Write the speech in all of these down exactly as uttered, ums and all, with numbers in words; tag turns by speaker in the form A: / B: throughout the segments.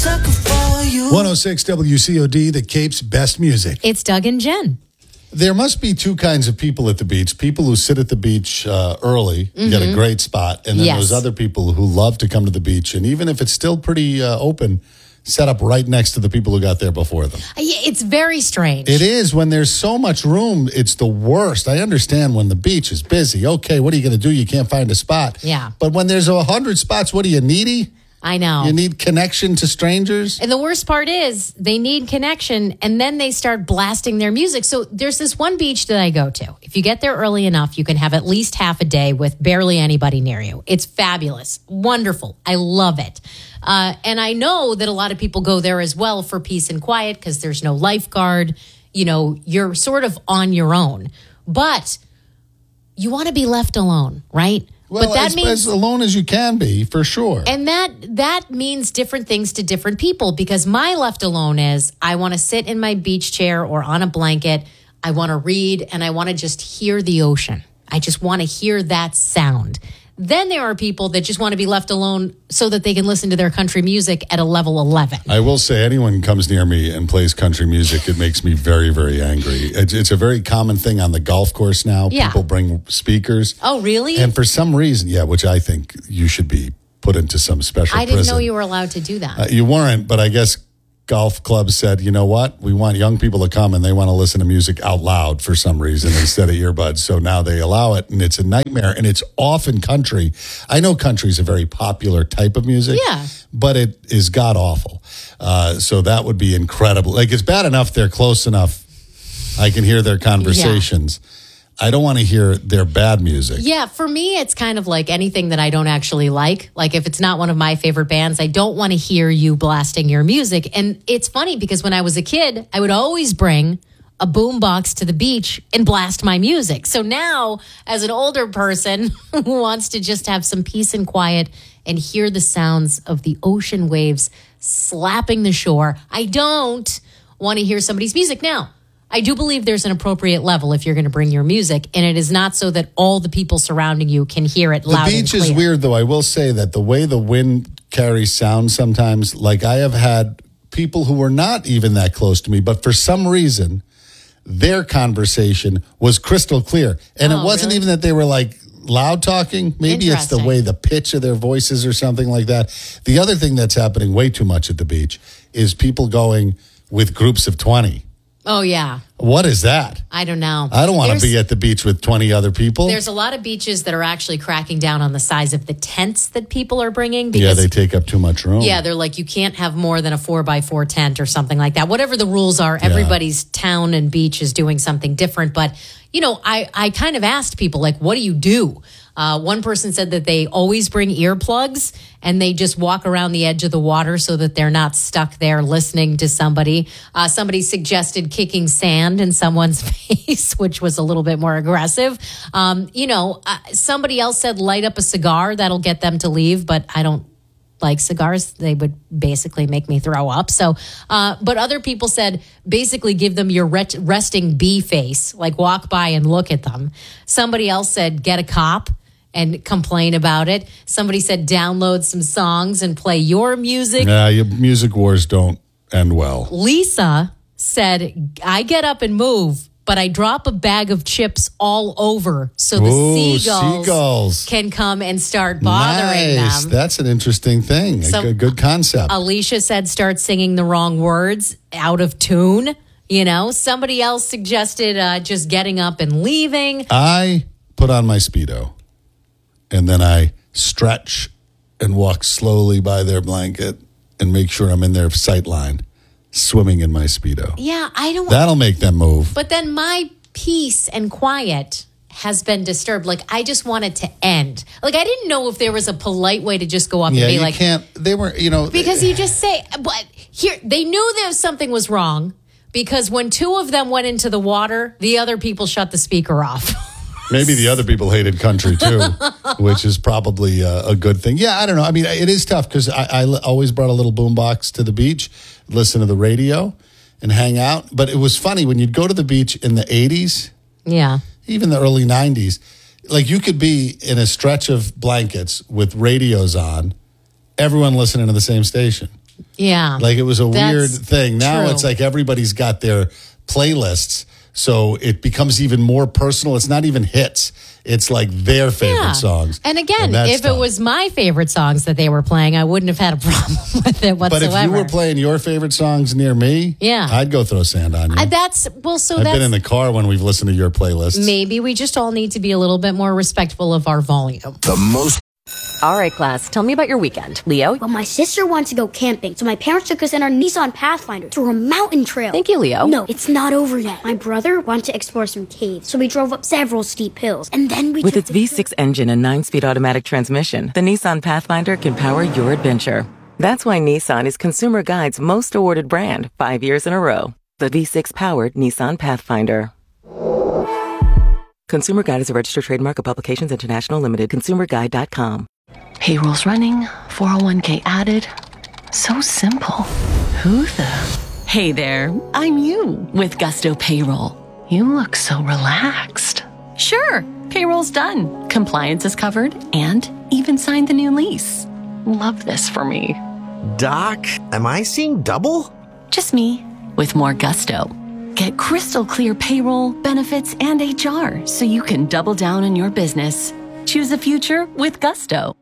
A: sucker for you.
B: one oh six W C O D, the Cape's best music.
C: It's Doug and Jen.
B: There must be two kinds of people at the beach. People who sit at the beach uh, early, mm-hmm. get a great spot. And then
C: yes.
B: those other people who love to come to the beach. And even if it's still pretty uh, open, set up right next to the people who got there before them.
C: It's very strange.
B: It is. When there's so much room, it's the worst. I understand when the beach is busy. Okay, what are you going to do? You can't find a spot.
C: Yeah.
B: But when there's a hundred spots, what are you, needy?
C: I know.
B: You need connection to strangers?
C: And the worst part is they need connection and then they start blasting their music. So there's this one beach that I go to. If you get there early enough, you can have at least half a day with barely anybody near you. It's fabulous. Wonderful. I love it. Uh, and I know that a lot of people go there as well for peace and quiet because there's no lifeguard. You know, you're sort of on your own. But you want to be left alone, right?
B: Well,
C: but that
B: as,
C: means,
B: as alone as you can be, for sure.
C: And that that means different things to different people because my left alone is I want to sit in my beach chair or on a blanket. I want to read and I want to just hear the ocean. I just want to hear that sound. Then there are people that just want to be left alone so that they can listen to their country music at a level eleven.
B: I will say anyone comes near me and plays country music, it makes me very, very angry. It's, it's a very common thing on the golf course now.
C: Yeah.
B: People bring speakers.
C: Oh, really?
B: And for some reason, yeah, which I think you should be put into some special
C: I didn't
B: prison.
C: know you were allowed to do that.
B: Uh, you weren't, but I guess golf clubs said, you know what? We want young people to come and they want to listen to music out loud for some reason instead of earbuds. So now they allow it and it's a nightmare and it's often country. I know country is a very popular type of music,
C: Yeah.
B: but it is god awful. Uh, so that would be incredible. Like it's bad enough they're close enough. I can hear their conversations. Yeah. I don't want to hear their bad music.
C: Yeah, for me, it's kind of like anything that I don't actually like. Like if it's not one of my favorite bands, I don't want to hear you blasting your music. And it's funny because when I was a kid, I would always bring a boombox to the beach and blast my music. So now, as an older person who wants to just have some peace and quiet and hear the sounds of the ocean waves slapping the shore, I don't want to hear somebody's music. Now, I do believe there's an appropriate level if you're going to bring your music, and it is not so that all the people surrounding you can hear it loud and clear.
B: The beach is weird, though. I will say that the way the wind carries sound sometimes, like I have had people who were not even that close to me, but for some reason, their conversation was crystal clear. And
C: Oh,
B: it wasn't
C: really?
B: even that they were like loud talking. Maybe it's the
C: Interesting.
B: way the pitch of their voices or something like that. The other thing that's happening way too much at the beach is people going with groups of twenty.
C: Oh, yeah.
B: What is that?
C: I don't know.
B: I don't want to
C: There's-
B: be at the beach with twenty other people.
C: There's a lot of beaches that are actually cracking down on the size of the tents that people are bringing.
B: Yeah,
C: Because
B: they take up too much room.
C: Yeah, they're like, you can't have more than a four by four tent or something like that. Whatever the rules are, everybody's town and beach is doing something different. But, you know, I, I kind of asked people, like, what do you do? Uh, one person said that they always bring earplugs and they just walk around the edge of the water so that they're not stuck there listening to somebody. Uh, somebody suggested kicking sand in someone's face, which was a little bit more aggressive. Um, you know, uh, somebody else said light up a cigar. That'll get them to leave, but I don't like cigars. They would basically make me throw up. So, uh, but other people said basically give them your ret- resting bee face, like walk by and look at them. Somebody else said get a cop and complain about it. Somebody said download some songs and play your music.
B: Yeah, your music wars don't end well.
C: Lisa said, I get up and move, but I drop a bag of chips all over so the
B: Ooh,
C: seagulls,
B: seagulls.
C: can come and start bothering
B: Nice.
C: them.
B: That's an interesting thing.
C: So-
B: a good, good concept.
C: Alicia said start singing the wrong words out of tune. You know, somebody else suggested uh, just getting up and leaving.
B: I put on my Speedo and then I stretch and walk slowly by their blanket and make sure I'm in their sight line, swimming in my Speedo.
C: Yeah, I don't.
B: That'll make them move.
C: But then my peace and quiet has been disturbed. Like, I just want it to end. Like, I didn't know if there was a polite way to just go up
B: Yeah,
C: and be
B: you
C: like,
B: can't. They were, you know.
C: because you just say, but here, they knew there was something was wrong because when two of them went into the water, the other people shut the speaker off.
B: Maybe the other people hated country too, which is probably a, a good thing. Yeah, I don't know. I mean, it is tough because I, I always brought a little boombox to the beach, listen to the radio, and hang out. But it was funny when you'd go to the beach in the eighties,
C: Yeah.
B: even the early nineties. Like you could be in a stretch of blankets with radios on, everyone listening to the same station.
C: Yeah.
B: Like it was a
C: That's
B: weird thing. Now
C: true.
B: it's like everybody's got their playlists. So it becomes even more personal. It's not even hits. It's like their favorite
C: Yeah.
B: songs.
C: And again,
B: that's
C: if it
B: tough.
C: was my favorite songs that they were playing, I wouldn't have had a problem with it whatsoever.
B: But if you were playing your favorite songs near me,
C: Yeah.
B: I'd go throw sand on you.
C: I, that's well, so
B: I've
C: that's
B: been in the car when we've listened to your playlists.
C: maybe we just all need to be a little bit more respectful of our volume.
A: The most.
D: All right, class, tell me about your weekend. Leo?
E: Well, my sister wants to go camping, so my parents took us in our Nissan Pathfinder through a mountain trail.
D: Thank you, Leo.
E: No, it's not over yet. My brother wanted to explore some caves, so we drove up several steep hills, and then we
F: With
E: took
F: its
E: the
F: V six engine and nine-speed automatic transmission, the Nissan Pathfinder can power your adventure. That's why Nissan is Consumer Guide's most awarded brand five years in a row. The V six-powered Nissan Pathfinder. Consumer Guide is a registered trademark of Publications International Limited. consumer guide dot com.
G: Payroll's running, four oh one k added. So simple. Who the? Hey there, I'm you with Gusto Payroll. You look so relaxed. Sure, payroll's done. Compliance is covered and even signed the new lease. Love this for me.
A: Doc, am I seeing double?
G: Just me with more gusto. Get crystal clear payroll, benefits, and H R so you can double down on your business. Choose a future with Gusto.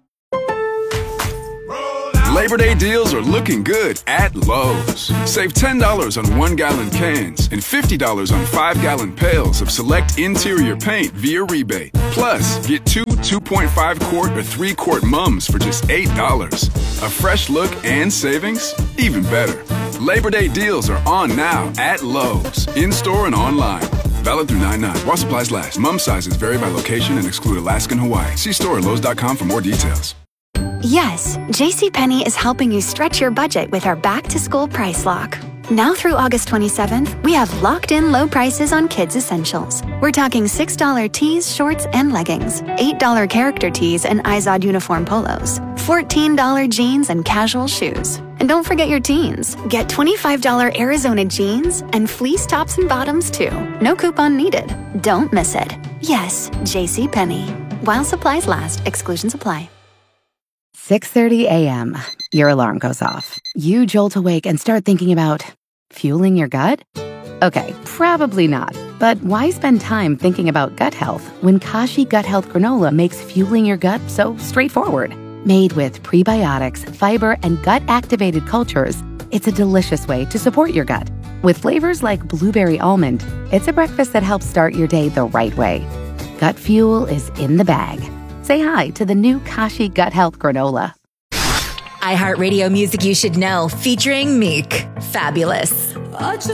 H: Labor Day deals are looking good at Lowe's. Save ten dollars on one-gallon cans and fifty dollars on five-gallon pails of select interior paint via rebate. Plus, get two two point five quart or three quart mums for just eight dollars. A fresh look and savings? Even better. Labor Day deals are on now at Lowe's, in-store and online. Valid through nine nine. While supplies last. Mum sizes vary by location and exclude Alaska and Hawaii. See store at lowes dot com for more details.
I: Yes, JCPenney is helping you stretch your budget with our back-to-school price lock. Now through August twenty-seventh, we have locked-in low prices on kids' essentials. We're talking six dollars tees, shorts, and leggings, eight dollars character tees and Izod uniform polos, fourteen dollars jeans and casual shoes. And don't forget your teens. Get twenty-five dollars Arizona jeans and fleece tops and bottoms, too. No coupon needed. Don't miss it. Yes, JCPenney. While supplies last, exclusions apply.
J: six thirty a.m. Your alarm goes off. You jolt awake and start thinking about fueling your gut? Okay, probably not. But why spend time thinking about gut health when Kashi Gut Health Granola makes fueling your gut so straightforward? Made with prebiotics, fiber, and gut-activated cultures, it's a delicious way to support your gut. With flavors like blueberry almond, it's a breakfast that helps start your day the right way. Gut fuel is in the bag. Say hi to the new Kashi Gut Health Granola.
K: iHeartRadio Music You Should Know, featuring Meek. Fabulous.